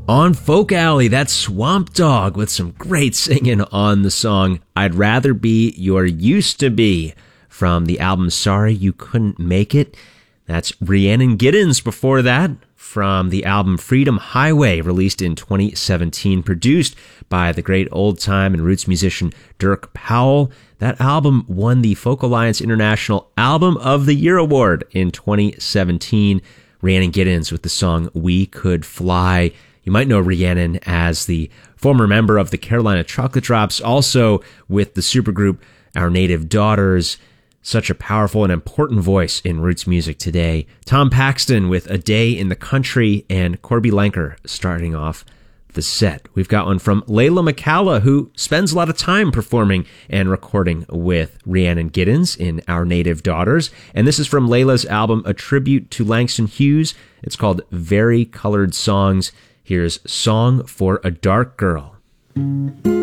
On Folk Alley, that's Swamp Dogg with some great singing on the song I'd Rather Be Your Used to Be from the album Sorry You Couldn't Make It. That's Rhiannon Giddens before that from the album Freedom Highway, released in 2017, produced by the great old-time and roots musician Dirk Powell. That album won the Folk Alliance International Album of the Year Award in 2017. Rhiannon Giddens with the song We Could Fly. You might know Rhiannon as the former member of the Carolina Chocolate Drops, also with the supergroup Our Native Daughters. Such a powerful and important voice in roots music today. Tom Paxton with A Day in the Country, and Corby Lenker starting off the set. We've got one from Layla McCalla, who spends a lot of time performing and recording with Rhiannon Giddens in Our Native Daughters. And this is from Layla's album, A Tribute to Langston Hughes. It's called Very Colored Songs. Here's Song for a Dark Girl.